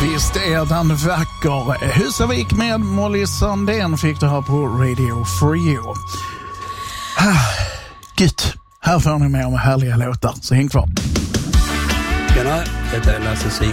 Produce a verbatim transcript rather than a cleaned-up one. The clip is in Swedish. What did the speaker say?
Visst är den vacker. Husavik med Molly Sandén fick det här på Radio Free. Ah, gött. Här får ni med om härliga låtar, så häng kvar. Tjena, detta är Lasse Sig